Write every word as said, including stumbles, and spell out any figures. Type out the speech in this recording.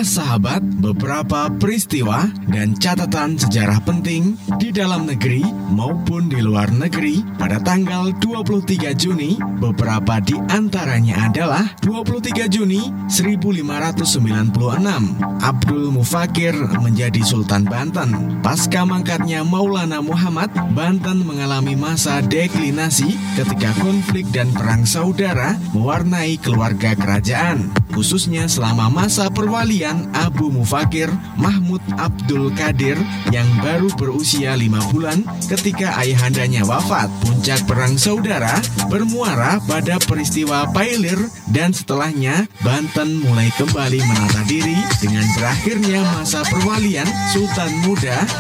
Inilah sahabat beberapa peristiwa dan catatan sejarah penting di dalam negeri maupun di luar negeri pada tanggal dua puluh tiga Juni. Beberapa di antaranya adalah dua puluh tiga Juni seribu lima ratus sembilan puluh enam, Abdul Mufakir menjadi Sultan Banten. Pasca mangkatnya Maulana Muhammad, Banten mengalami masa deklinasi ketika konflik dan perang saudara mewarnai keluarga kerajaan, khususnya selama masa perwalian Abu Mufakir Mahmud Abdul Qadir yang baru berusia lima bulan ketika ayahandanya wafat. Puncak perang saudara bermuara pada peristiwa Pailir dan setelahnya Banten mulai kembali menata diri dengan berakhirnya masa perwalian Sultan Muda